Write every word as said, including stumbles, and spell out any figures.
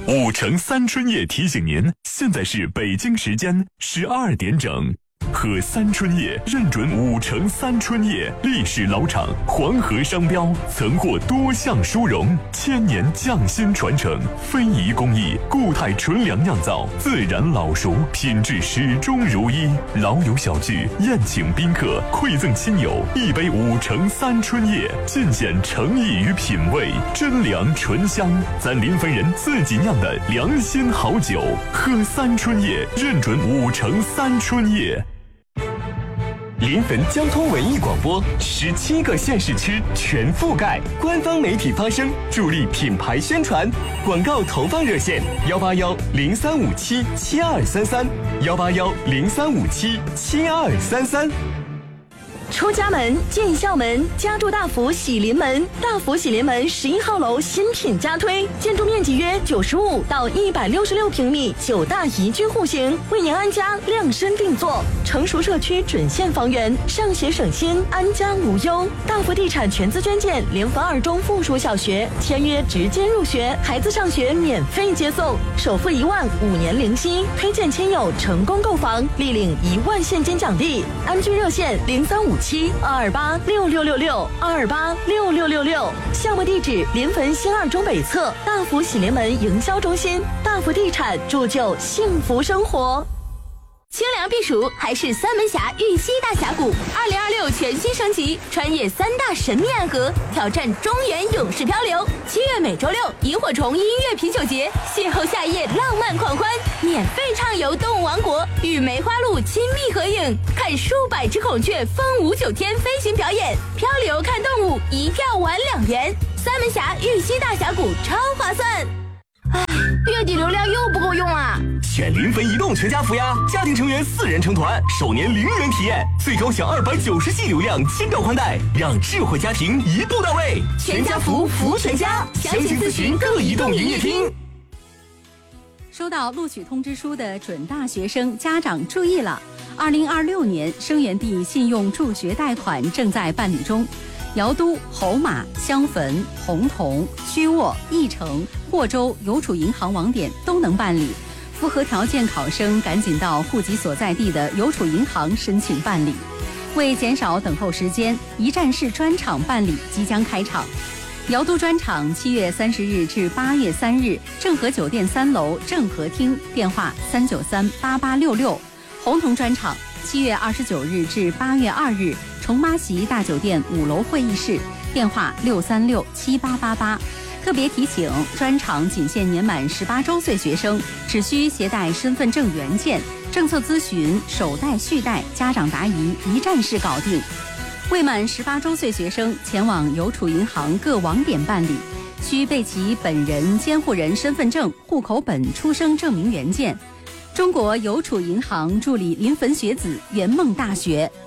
五城三春叶提醒您，现在是北京时间十二点整。喝三春叶认准五城三春叶，历史老厂，黄河商标，曾获多项殊荣，千年匠心传承，非遗工艺，固态纯粮酿造，自然老熟，品质始终如一。老友小聚，宴请宾客，馈赠亲友，一杯五城三春叶，尽显诚意与品味，真粮醇香，咱临汾人自己酿的良心好酒。喝三春叶，认准五城三春叶。 临汾交通文艺广播，十七个县市区全覆盖，官方媒体发声，助力品牌宣传。广告投放热线：幺八幺零三五七七二三三，幺八幺零三五七七二三三。 出家门进校门，家住大福喜临门。大福喜临门十一号楼新品加推，建筑面积约九十五到一百六十六平米，九大宜居户型，为您安家量身定做。成熟社区准现房源，上学省心，安家无忧。大福地产全资捐建临汾二中附属小学，签约直接入学，孩子上学免费接送，首付一万，五年零息。推荐亲友成功购房，立领一万现金奖励。安居热线零三五七二二八六六六六二二八六六六六，项目地址临汾新二中北侧大福喜临门营销中心。大福地产铸就幸福生活。 清凉避暑还是三门峡玉溪大峡谷，二零二六全新升级，穿越三大神秘暗河，挑战中原勇士漂流。七月每周六，萤火虫音乐啤酒节，邂逅夏夜浪漫狂欢，免费畅游动物王国，与梅花鹿亲密合影，看数百只孔雀风舞九天飞行表演，漂流看动物，一票玩两元。三门峡玉溪大峡谷超划算。唉，月底流量又不够用啊！ 选临汾移动全家福呀，家庭成员四人成团，首年零元体验，最高享二百九十 G 流量，千兆宽带，让智慧家庭一步到位。 全家福福全家，详情咨询各移动营业厅。 收到录取通知书的准大学生家长注意了，二零二六年生源地信用助学贷款正在办理中。姚都、侯马、襄汾、洪洞、曲沃、义城、霍州邮储银行网点都能办理，符合条件考生赶紧到户籍所在地的邮储银行申请办理。为减少等候时间，一站式专场办理即将开场。姚都专场七月三十日至八月三日，正和酒店三楼正和厅，电话三九三八八六六。洪洞专场七月二十九日至八月二日，重妈席大酒店五楼会议室，电话六三六七八八八。特别提醒，专场仅限年满十八周岁学生，只需携带身份证原件，政策咨询、首贷续贷、家长答疑一站式搞定。未满十八周岁学生前往邮储银行各网点办理，需备齐本人监护人身份证、户口本、出生证明原件。中国邮储银行助理临汾学子圆梦大学。